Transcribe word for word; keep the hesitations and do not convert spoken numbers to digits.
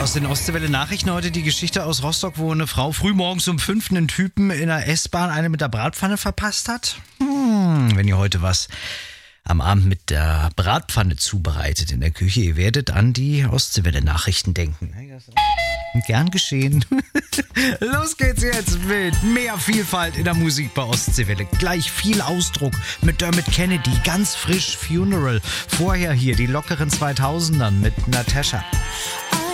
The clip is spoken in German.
Aus den Ostseewelle-Nachrichten heute die Geschichte aus Rostock, wo eine Frau frühmorgens um fünf einen Typen in der S-Bahn eine mit der Bratpfanne verpasst hat. Hm, wenn ihr heute was am Abend mit der Bratpfanne zubereitet in der Küche, ihr werdet an die Ostseewelle-Nachrichten denken. Gern geschehen. Los geht's jetzt mit mehr Vielfalt in der Musik bei Ostseewelle. Gleich viel Ausdruck mit Dermot Kennedy, ganz frisch Funeral. Vorher hier die lockeren zweitausendern mit Natasha.